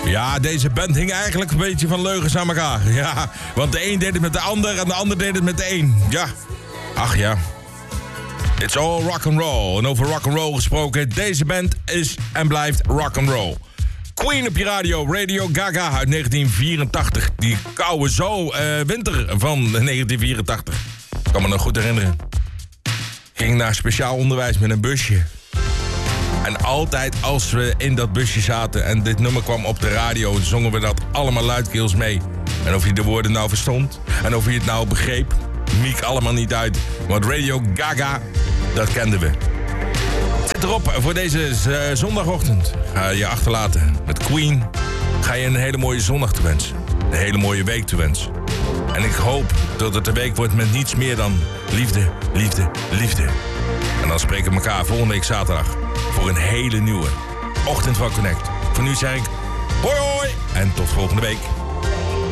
Ja, deze band hing eigenlijk een beetje van leugens aan elkaar. Ja, want de een deed het met de ander en de ander deed het met de een. Ja, ach ja. It's all rock and roll. En over rock and roll gesproken, deze band is en blijft rock and roll. Queen op je radio, Radio Gaga uit 1984. Die koude winter van 1984. Ik kan me nog goed herinneren. Ging naar speciaal onderwijs met een busje. En altijd als we in dat busje zaten en dit nummer kwam op de radio, zongen we dat allemaal luidkeels mee. En of je de woorden nou verstond en of je het nou begreep, miek allemaal niet uit. Want Radio Gaga, dat kenden we. Zet erop voor deze zondagochtend. Ga je achterlaten met Queen. Ga je een hele mooie zondag toewensen. Een hele mooie week toewensen. En ik hoop dat het een week wordt met niets meer dan liefde, liefde, liefde. En dan spreken we elkaar volgende week zaterdag voor een hele nieuwe Ochtend van Connect. Voor nu zeg ik hoi hoi en tot volgende week.